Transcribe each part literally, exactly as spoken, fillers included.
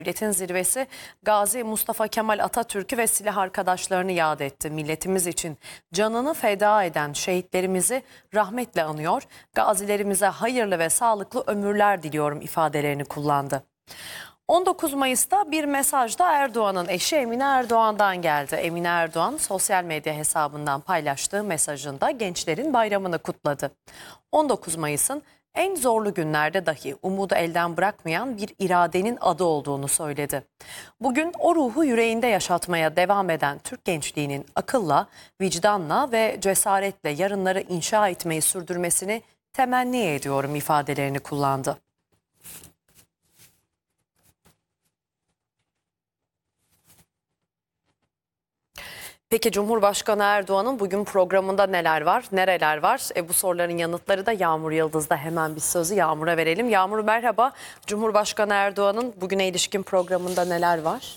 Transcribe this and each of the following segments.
Devletin zirvesi Gazi Mustafa Kemal Atatürk'ü ve silah arkadaşlarını yad etti. Milletimiz için canını feda eden şehitlerimizi rahmetle anıyor. Gazilerimize hayırlı ve sağlıklı ömürler diliyorum ifadelerini kullandı. on dokuz Mayıs'ta bir mesaj da Erdoğan'ın eşi Emine Erdoğan'dan geldi. Emine Erdoğan sosyal medya hesabından paylaştığı mesajında gençlerin bayramını kutladı. on dokuz Mayıs'ın en zorlu günlerde dahi umudu elden bırakmayan bir iradenin adı olduğunu söyledi. Bugün o ruhu yüreğinde yaşatmaya devam eden Türk gençliğinin akılla, vicdanla ve cesaretle yarınları inşa etmeyi sürdürmesini temenni ediyorum ifadelerini kullandı. Peki Cumhurbaşkanı Erdoğan'ın bugün programında neler var, nereler var? E, bu soruların yanıtları da Yağmur Yıldız'da. Hemen bir sözü Yağmur'a verelim. Yağmur merhaba. Cumhurbaşkanı Erdoğan'ın bugüne ilişkin programında neler var?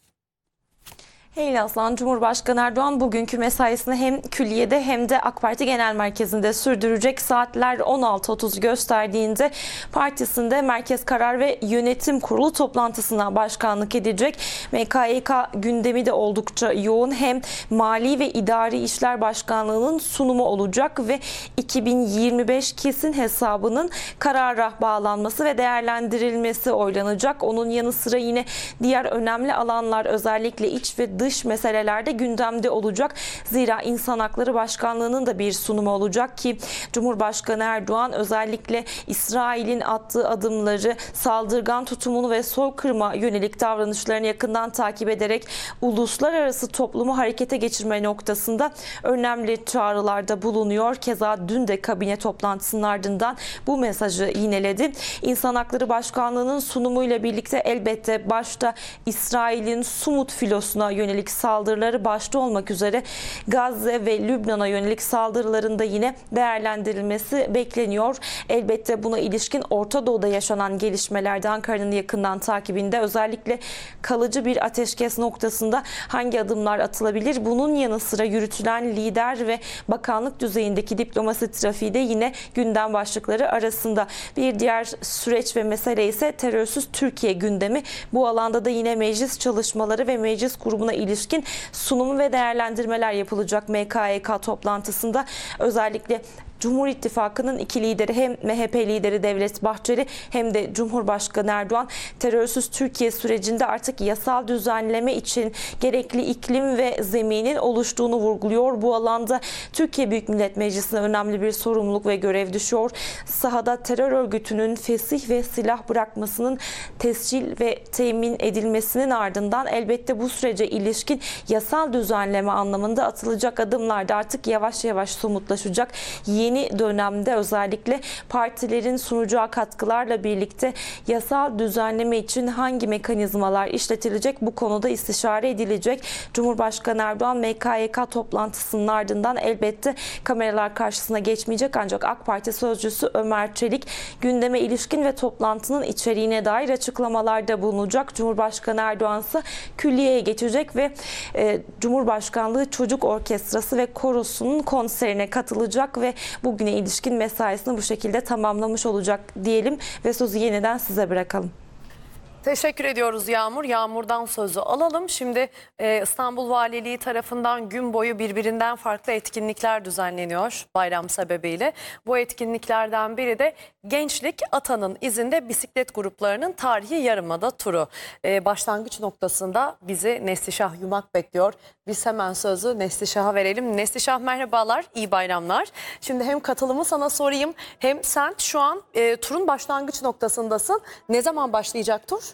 Hey Aslan, Cumhurbaşkanı Erdoğan bugünkü mesaisini hem külliyede hem de AK Parti Genel Merkezi'nde sürdürecek. Saatler on altı otuz gösterdiğinde partisinde Merkez Karar ve Yönetim Kurulu toplantısına başkanlık edecek. M K Y K gündemi de oldukça yoğun. Hem Mali ve İdari İşler Başkanlığı'nın sunumu olacak ve iki bin yirmi beş kesin hesabının karara bağlanması ve değerlendirilmesi oylanacak. Onun yanı sıra yine diğer önemli alanlar, özellikle iç ve dış meselelerde gündemde olacak. Zira İnsan Hakları Başkanlığı'nın da bir sunumu olacak ki Cumhurbaşkanı Erdoğan özellikle İsrail'in attığı adımları, saldırgan tutumunu ve soykırıma yönelik davranışlarını yakından takip ederek uluslararası toplumu harekete geçirme noktasında önemli çağrılarda bulunuyor. Keza dün de kabine toplantısının ardından bu mesajı yineledi. İnsan Hakları Başkanlığı'nın sunumuyla birlikte elbette başta İsrail'in Sumut filosuna yönelik saldırıları başta olmak üzere Gazze ve Lübnan'a yönelik saldırılarında yine değerlendirilmesi bekleniyor. Elbette buna ilişkin Orta Doğu'da yaşanan gelişmelerde Ankara'nın yakından takibinde, özellikle kalıcı bir ateşkes noktasında hangi adımlar atılabilir? Bunun yanı sıra yürütülen lider ve bakanlık düzeyindeki diplomasi trafiği de yine gündem başlıkları arasında. Bir diğer süreç ve mesele ise terörsüz Türkiye gündemi. Bu alanda da yine meclis çalışmaları ve meclis grubuna ilişkin sunumu ve değerlendirmeler yapılacak M K Y K toplantısında. Özellikle Cumhur İttifakı'nın iki lideri, hem M H P lideri Devlet Bahçeli hem de Cumhurbaşkanı Erdoğan terörsüz Türkiye sürecinde artık yasal düzenleme için gerekli iklim ve zeminin oluştuğunu vurguluyor. Bu alanda Türkiye Büyük Millet Meclisi'ne önemli bir sorumluluk ve görev düşüyor. Sahada terör örgütünün fesih ve silah bırakmasının tescil ve temin edilmesinin ardından elbette bu sürece ilişkin yasal düzenleme anlamında atılacak adımlar da artık yavaş yavaş somutlaşacak. Yeni Yeni dönemde özellikle partilerin sunacağı katkılarla birlikte yasal düzenleme için hangi mekanizmalar işletilecek, bu konuda istişare edilecek. Cumhurbaşkanı Erdoğan M K Y K toplantısının ardından elbette kameralar karşısına geçmeyecek, ancak AK Parti sözcüsü Ömer Çelik gündeme ilişkin ve toplantının içeriğine dair açıklamalarda bulunacak. Cumhurbaşkanı Erdoğan ise külliyeye geçecek ve e, Cumhurbaşkanlığı Çocuk Orkestrası ve Korosu'nun konserine katılacak ve bugüne ilişkin mesaisini bu şekilde tamamlamış olacak diyelim ve sözü yeniden size bırakalım. Teşekkür ediyoruz Yağmur. Yağmur'dan sözü alalım. Şimdi e, İstanbul Valiliği tarafından gün boyu birbirinden farklı etkinlikler düzenleniyor bayram sebebiyle. Bu etkinliklerden biri de Gençlik Atanın izinde bisiklet gruplarının tarihi yarımada turu. E, başlangıç noktasında bizi Neslişah Yumak bekliyor. Biz hemen sözü Neslişah'a verelim. Neslişah merhabalar, iyi bayramlar. Şimdi hem katılımı sana sorayım, hem sen şu an e, turun başlangıç noktasındasın. Ne zaman başlayacak tur?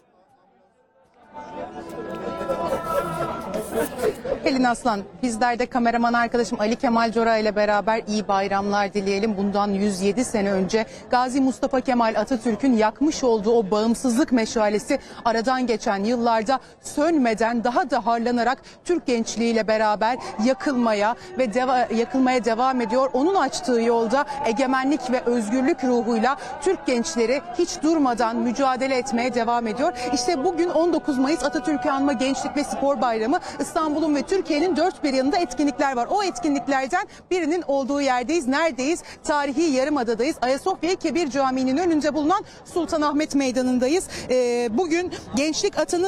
Pelin Aslan, bizler de kameraman arkadaşım Ali Kemal Cora ile beraber iyi bayramlar dileyelim. Bundan yüz yedi sene önce Gazi Mustafa Kemal Atatürk'ün yakmış olduğu o bağımsızlık meşalesi aradan geçen yıllarda sönmeden, daha da harlanarak Türk gençliğiyle beraber yakılmaya ve deva, yakılmaya devam ediyor. Onun açtığı yolda egemenlik ve özgürlük ruhuyla Türk gençleri hiç durmadan mücadele etmeye devam ediyor. İşte bugün on dokuz Mayıs Atatürk'ü anma genç Gençlik ve Spor Bayramı. İstanbul'un ve Türkiye'nin dört bir yanında etkinlikler var. O etkinliklerden birinin olduğu yerdeyiz. Neredeyiz? Tarihi Yarımada'dayız. Ayasofya Kebir Camii'nin önünde bulunan Sultanahmet Meydanı'ndayız. Ee, bugün Gençlik Atı'nın